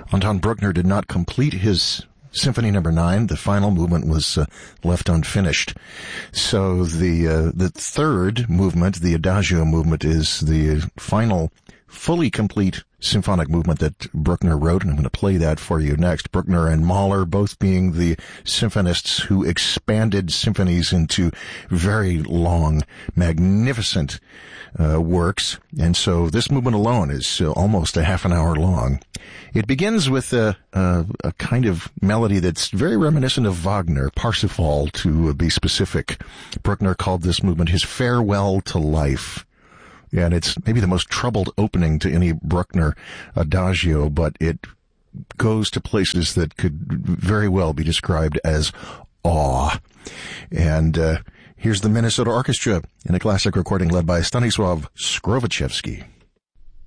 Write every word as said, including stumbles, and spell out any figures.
Anton Bruckner did not complete his Symphony Number Nine. The final movement was uh, left unfinished. So the uh, the third movement, the Adagio movement, is the final, fully complete symphonic movement that Bruckner wrote, and I'm going to play that for you next. Bruckner and Mahler both being the symphonists who expanded symphonies into very long, magnificent uh, works, and so this movement alone is uh, almost a half an hour long. It begins with a, a, a kind of melody that's very reminiscent of Wagner, Parsifal to be specific. Bruckner called this movement his farewell to life. Yeah, and it's maybe the most troubled opening to any Bruckner adagio, but it goes to places that could very well be described as awe. And uh, here's the Minnesota Orchestra in a classic recording led by Stanisław Skrowaczewski.